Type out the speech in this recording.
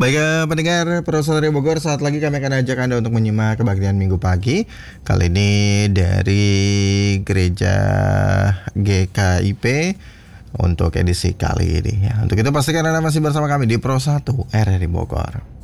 Baik pendengar Pro Satria Bogor, saat lagi kami akan ajak Anda untuk menyimak kebaktian Minggu pagi. Kali ini dari Gereja GKIP untuk edisi kali ini ya. Untuk itu pastikan Anda masih bersama kami di Pro 1 RRI Bogor.